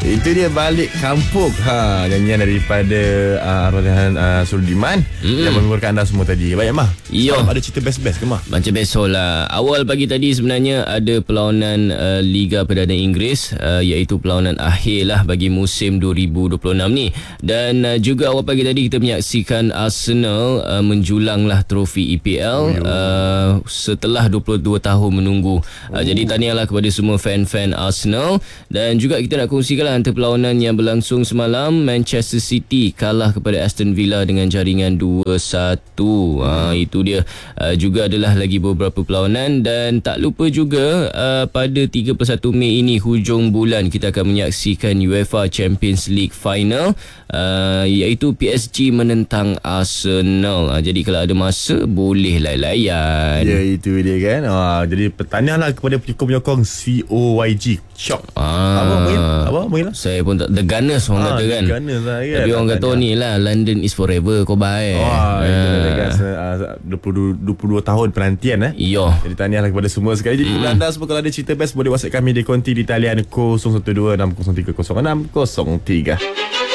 Itu dia Balik Kampung. Nyanyian daripada Arwah Surudiman yang menghiburkan anda semua tadi. Baik Mah. Ada cerita best-best ke Mah? Macam besok lah. Awal pagi tadi sebenarnya ada perlawanan Liga Perdana Inggeris, iaitu perlawanan akhir lah bagi musim 2026 ni. Dan juga awal pagi tadi kita menyaksikan Arsenal menjulang lah trofi EPL setelah 22 tahun menunggu. Jadi tahniahlah kepada semua fan-fan Arsenal. Dan juga kita nak kongsikan lah antara perlawanan yang berlangsung semalam. Manchester City kalah kepada Aston Villa dengan jaringan 2-1. Itu dia. Juga adalah lagi beberapa perlawanan. Dan tak lupa juga pada 31 Mei ini, hujung bulan, kita akan menyaksikan UEFA Champions League Final, iaitu PSG menentang Arsenal. Jadi kalau ada masa, boleh layan. Ya, itu dia kan. Jadi tahniahlah kepada penyokong COYG Shock. Apa main lah? Saya pun tak, The Gunners orang kata kan. Gunners lah, kan. Tapi orang kata ni lah, London is forever. Kau baik. Itu 22 tahun penantian. Ya. Jadi tahniahlah kepada semua sekali. Jadi anda semua kalau ada cerita best, boleh WhatsApp kami di konti di talian 012 603 0603.